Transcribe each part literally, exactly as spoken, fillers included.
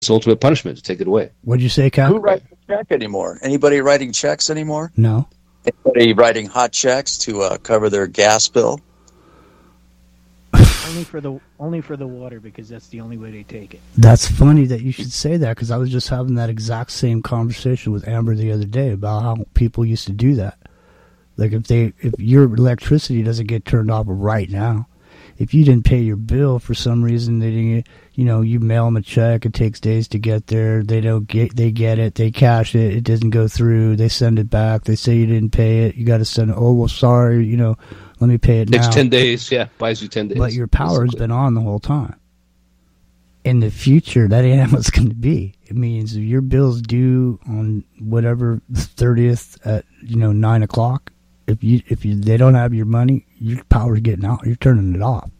ultimate punishment to take it away. What'd you say, Cap? Who writes a check anymore? Anybody writing checks anymore? No. Anybody writing hot checks to uh, cover their gas bill? only for the only for the water, because that's the only way they take it. That's funny that you should say that, because I was just having that exact same conversation with Amber the other day about how people used to do that. Like if they if your electricity doesn't get turned off right now, if you didn't pay your bill for some reason, they didn't, you know, you mail them a check, it takes days to get there, they don't get, they get it, they cash it, it doesn't go through, they send it back, they say you didn't pay it, you got to send it, oh, well, sorry, you know, let me pay it now. Takes ten days, yeah, buys you ten days. But your power's been on the whole time. In the future, that ain't how it's going to be. It means if your bill's due on whatever thirtieth at, you know, nine o'clock, if you if you they don't have your money, your power's getting out. You're turning it off.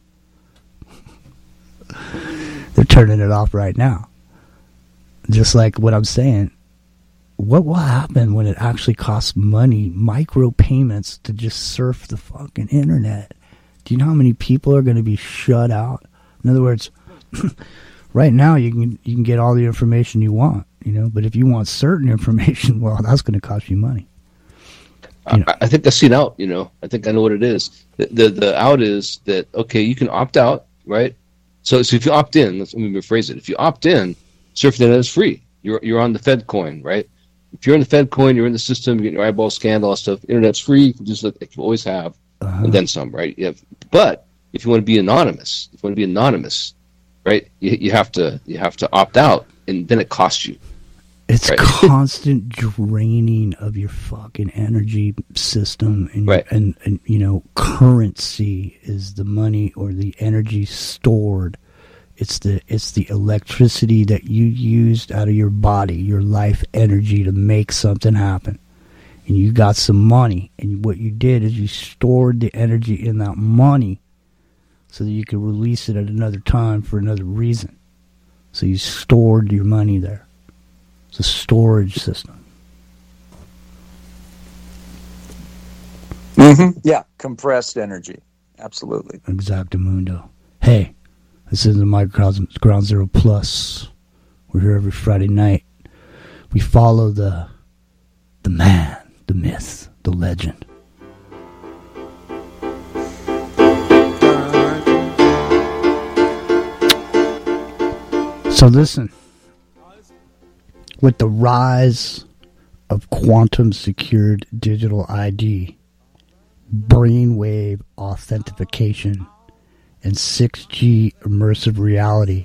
They're turning it off right now. Just like what I'm saying. What will happen when it actually costs money, micro payments, to just surf the fucking internet? Do you know how many people are going to be shut out? In other words, right now you can you can get all the information you want, you know. But if you want certain information, well, that's going to cost you money. You know? I, I think I see an out. You know, I think I know what it is. The, the the out is that okay, you can opt out, right? So so if you opt in, let's let me rephrase it. If you opt in, surfing the internet is free. You're you're on the Fed coin, right? If you're in the Fed coin, you're in the system, you're getting your eyeballs scanned, all that stuff. Internet's free. You can just look like you always have, uh-huh. and then some, right? You have, but if you want to be anonymous, if you want to be anonymous, right? You, you have to you have to opt out, and then it costs you. It's right? constant draining of your fucking energy system, and, right. and and you know, currency is the money or the energy stored. It's the it's the electricity that you used out of your body, your life energy, to make something happen. And you got some money, and what you did is you stored the energy in that money so that you could release it at another time for another reason. So you stored your money there. It's a storage system. Mm-hmm. Yeah, compressed energy. Absolutely. Exactamundo. Hey. This is the Microcosm Ground Zero Plus. We're here every Friday night. We follow the the man, the myth, the legend. So listen, with the rise of quantum secured digital I D, brainwave authentication, and six G immersive reality,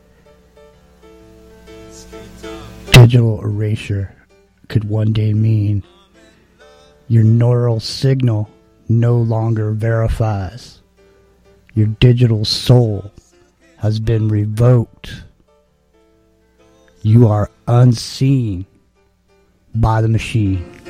digital erasure could one day mean your neural signal no longer verifies. Your digital soul has been revoked. You are unseen by the machine.